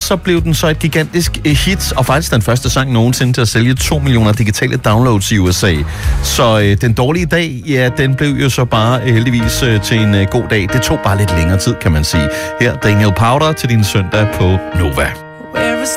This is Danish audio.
så blev den så et gigantisk hit, og faktisk den første sang nogensinde til at sælge 2 millioner digitale downloads i USA. Så den dårlige dag, ja, den blev jo så bare heldigvis til en god dag. Det tog bare lidt længere tid, kan man sige. Her Daniel Powter til din søndag på Nova.